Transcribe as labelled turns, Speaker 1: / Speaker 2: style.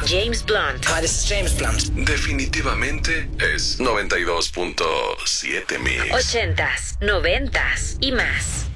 Speaker 1: James Blunt.
Speaker 2: Hi, this is James Blunt.
Speaker 3: Definitivamente es 92.7 Mix.
Speaker 1: 80s, 90s y más.